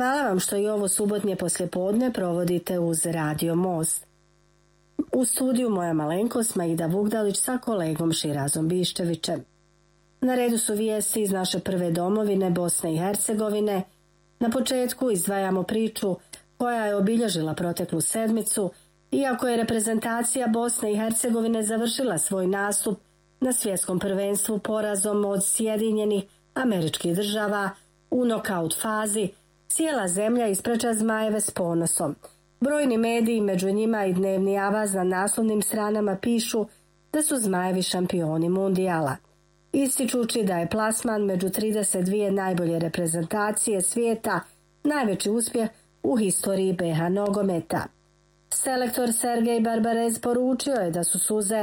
Hvala vam što i ovo subotnje poslijepodne provodite uz Radio Most. U studiju moja malenkost Maida Vugdalić sa kolegom Širazom Biščevićem. Na redu su vijesti iz naše prve domovine Bosne i Hercegovine. Na početku izdvajamo priču koja je obilježila proteklu sedmicu, iako je reprezentacija Bosne i Hercegovine završila svoj nastup na svjetskom prvenstvu porazom od Sjedinjenih Američkih Država u nokaut fazi, cijela zemlja ispraća zmajeve s ponosom. Brojni mediji, među njima i Dnevni avaz na naslovnim stranama, pišu da su zmajevi šampioni mundijala, ističući da je plasman među 32 najbolje reprezentacije svijeta najveći uspjeh u historiji BiH nogometa. Selektor Sergej Barbarez poručio je da su suze